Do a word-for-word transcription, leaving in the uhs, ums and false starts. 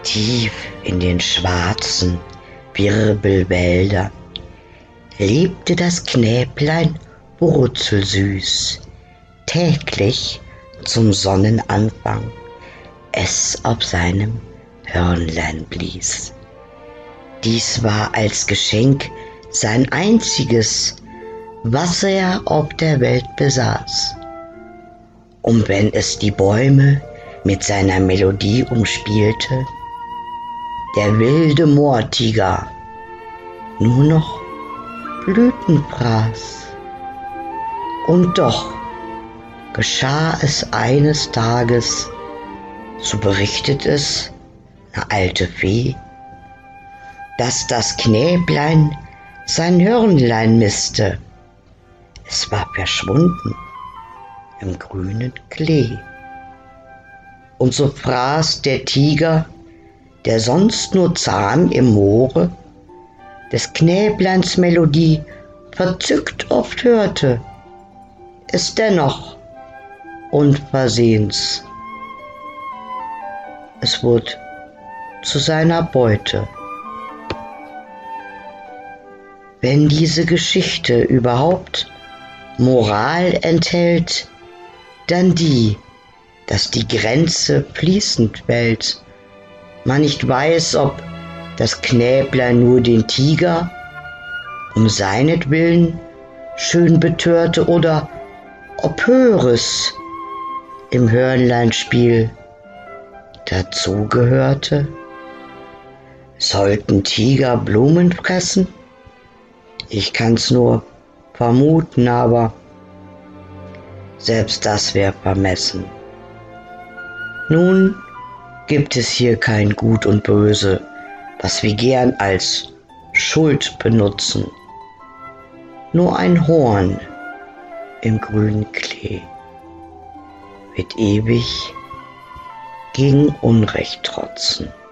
Tief in den schwarzen Wirbelwäldern lebte das Knäblein wurzelsüß, täglich zum Sonnenanfang es auf seinem Hörnlein blies. Dies war als Geschenk sein einziges, was er auf der Welt besaß. Und wenn es die Bäume mit seiner Melodie umspielte, der wilde Moortiger nur noch Blüten fraß. Und doch geschah es eines Tages, so berichtet es eine alte Fee, dass das Knäblein sein Hörnlein misste. Es war verschwunden im grünen Klee. Und so fraß der Tiger, der sonst nur zahm im Moore, des Knäbleins Melodie verzückt oft hörte, es dennoch unversehens. Es wurde zu seiner Beute. Wenn diese Geschichte überhaupt Moral enthält, dann die, dass die Grenze fließend fällt. Man nicht weiß, ob das Knäblein nur den Tiger um seinetwillen schön betörte oder ob Höheres im Hörnleinspiel dazugehörte. Sollten Tiger Blumen fressen? Ich kann's nur vermuten, aber selbst das wäre vermessen. Nun gibt es hier kein Gut und Böse, was wir gern als Schuld benutzen. Nur ein Horn im grünen Klee wird ewig gegen Unrecht trotzen.